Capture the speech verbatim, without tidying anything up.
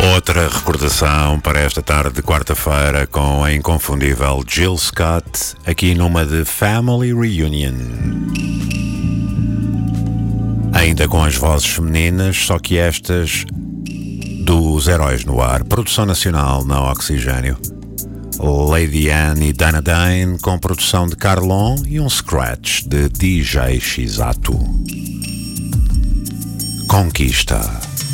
Outra recordação para esta tarde de quarta-feira com a inconfundível Jill Scott, aqui numa de Family Reunion. Ainda com as vozes femininas, só que estas dos Heróis no Ar. Produção nacional na Oxigênio. Lady Anne e Dana Dane com produção de Carlon e um scratch de D J Shizato. Conquista.